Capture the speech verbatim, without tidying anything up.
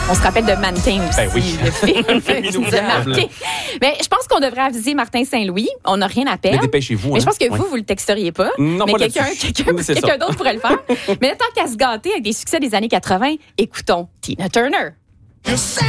On se rappelle de Mannequin aussi. Ben oui. Le film qui nous a marqué. Mais je pense qu'on devrait aviser Martin Saint-Louis. On n'a rien à perdre. Mais dépêcez-vous. Mais hein? je pense que ouais. vous, vous le texteriez pas. Non, mais pas quelqu'un, là-dessus. quelqu'un, C'est quelqu'un ça. d'autre pourrait le faire. Mais tant qu'à se gâter avec des succès des années quatre-vingts, écoutons Tina Turner. You say